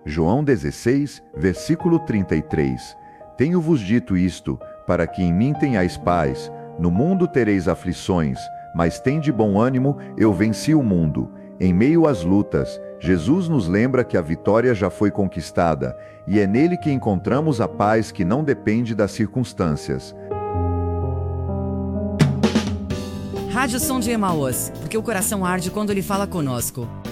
João 16, versículo 33. Tenho-vos dito isto, para que em mim tenhais paz. No mundo tereis aflições, mas tende bom ânimo, eu venci o mundo. Em meio às lutas, Jesus nos lembra que a vitória já foi conquistada, e é nele que encontramos a paz que não depende das circunstâncias. Rádio Som de Emaús, porque o coração arde quando ele fala conosco.